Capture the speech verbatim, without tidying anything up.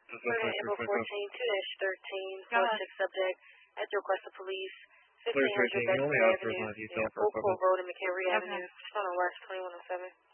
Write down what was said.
Flight Info fourteen, two dash thirteen, forty-six subject, at the request of police, fifteen hundred Bedford Avenue, Oak Road Road and McHenry Avenue, just on the west, twenty-one oh seven.